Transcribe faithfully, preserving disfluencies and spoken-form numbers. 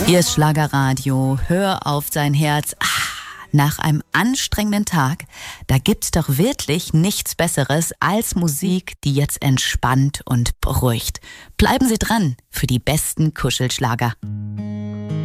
Hier ist Schlagerradio, hör auf sein Herz. Ah, nach einem anstrengenden Tag, da gibt's doch wirklich nichts Besseres als Musik, die jetzt entspannt und beruhigt. Bleiben Sie dran für die besten Kuschelschlager.